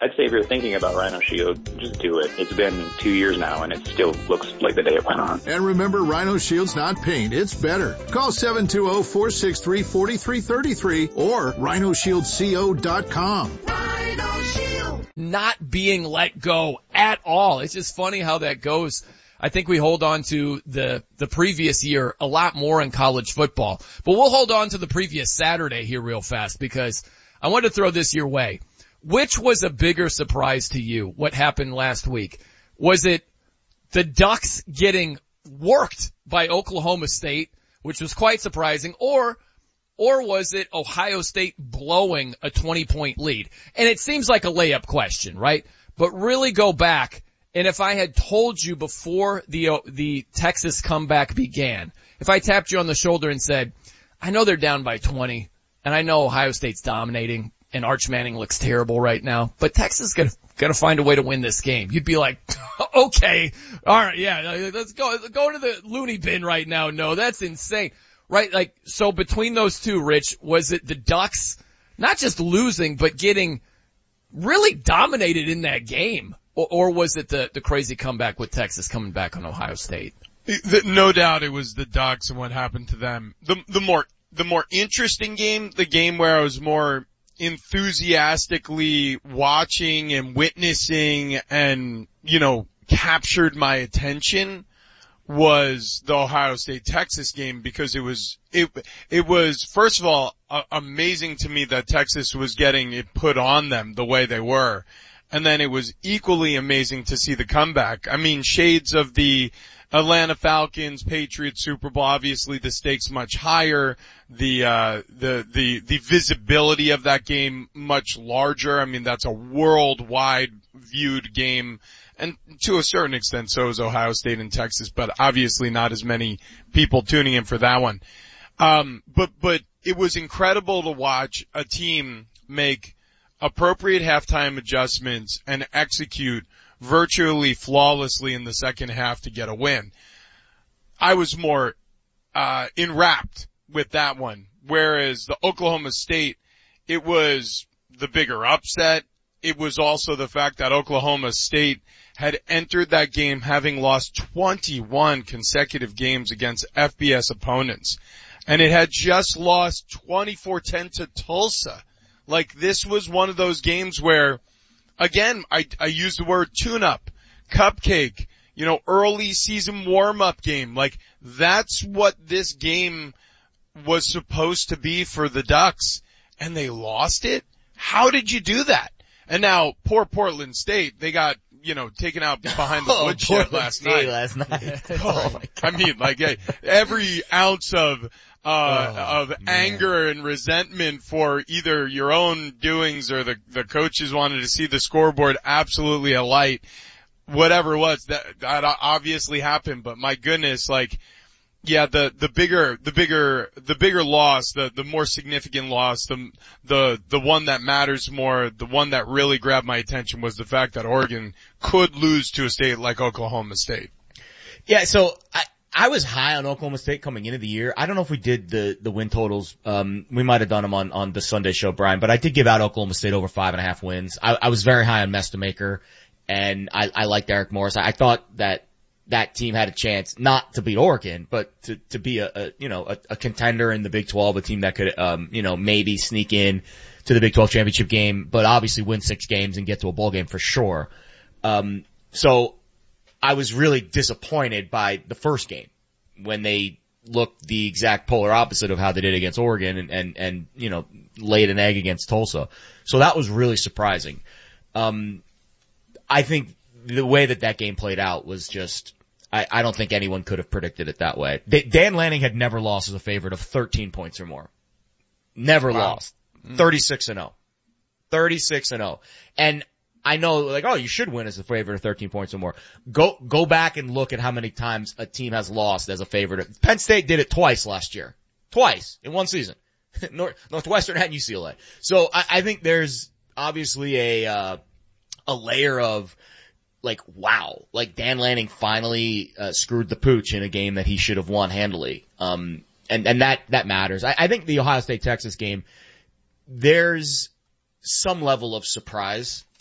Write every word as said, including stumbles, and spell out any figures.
I'd say if you're thinking about Rhino Shield, just do it. It's been two years now, and it still looks like the day it went on. And remember, Rhino Shield's not paint, it's better. Call seven two zero, four six three, four three three three or rhino shield co dot com. Rhino Shield. Not being let go at all. It's just funny how that goes. I think we hold on to the, the previous year a lot more in college football. But we'll hold on to the previous Saturday here real fast because I want to throw this your way. Which was a bigger surprise to you? What happened last week? Was it the Ducks getting worked by Oklahoma State, which was quite surprising, or, or was it Ohio State blowing a twenty point lead? And it seems like a layup question, right? But really go back, and if I had told you before the, uh, the Texas comeback began, if I tapped you on the shoulder and said, I know they're down by twenty, and I know Ohio State's dominating, and Arch Manning looks terrible right now, but Texas is gonna, gonna find a way to win this game. You'd be like, okay, alright, yeah, let's go, go to the loony bin right now. No, that's insane. Right? Like, so between those two, Rich, was it the Ducks not just losing, but getting really dominated in that game? Or, or was it the, the crazy comeback with Texas coming back on Ohio State? No doubt it was the Ducks and what happened to them. The, the more, the more interesting game, the game where I was more enthusiastically watching and witnessing and, you know, captured my attention was the Ohio State-Texas game because it was, it, it was, first of all, uh, amazing to me that Texas was getting it put on them the way they were. And then it was equally amazing to see the comeback. I mean, shades of the Atlanta Falcons, Patriots Super Bowl, obviously the stakes much higher, the, uh, the, the, the visibility of that game much larger. I mean, that's a worldwide viewed game, and to a certain extent so is Ohio State and Texas, but obviously not as many people tuning in for that one. Um, but, but it was incredible to watch a team make appropriate halftime adjustments and execute virtually flawlessly in the second half to get a win. I was more, uh, enwrapped with that one. Whereas the Oklahoma State, it was the bigger upset. It was also the fact that Oklahoma State had entered that game having lost twenty-one consecutive games against F B S opponents. And it had just lost twenty-four ten to Tulsa. Like, this was one of those games where, again, I, I use the word tune-up, cupcake, you know, early season warm-up game. Like, that's what this game was supposed to be for the Ducks, and they lost it? How did you do that? And now, poor Portland State, they got, you know, taken out behind the oh, woodshed last State night. last night. oh, oh I mean, like, hey, every ounce of Uh, oh, of man. anger and resentment for either your own doings or the, the coaches wanted to see the scoreboard absolutely alight. Whatever it was, that, that obviously happened, but my goodness, like, yeah, the, the bigger, the bigger, the bigger loss, the, the more significant loss, the, the, the one that matters more, the one that really grabbed my attention was the fact that Oregon could lose to a state like Oklahoma State. Yeah, so I, I was high on Oklahoma State coming into the year. I don't know if we did the, the win totals. Um, we might have done them on, on the Sunday show, Brian, but I did give out Oklahoma State over five and a half wins. I, I was very high on Mestamaker, and I, I liked Eric Morris. I, I thought that that team had a chance not to beat Oregon, but to, to be a, a you know, a, a contender in the Big twelve, a team that could, um, you know, maybe sneak in to the Big twelve championship game, but obviously win six games and get to a bowl game for sure. Um, so, I was really disappointed by the first game when they looked the exact polar opposite of how they did against Oregon and, and, and, you know, laid an egg against Tulsa. So that was really surprising. Um, I think the way that that game played out was just, I, I don't think anyone could have predicted it that way. Dan Lanning had never lost as a favorite of thirteen points or more. Never wow. lost. thirty-six and oh. thirty-six and oh. And I know, like, oh, you should win as a favorite of thirteen points or more. Go, go back and look at how many times a team has lost as a favorite. Penn State did it twice last year. Twice in one season. North, Northwestern and U C L A. So I, I think there's obviously a, uh, a layer of, like, wow, like Dan Lanning finally, uh, screwed the pooch in a game that he should have won handily. Um, and, and that, that matters. I, I think the Ohio State-Texas game, there's some level of surprise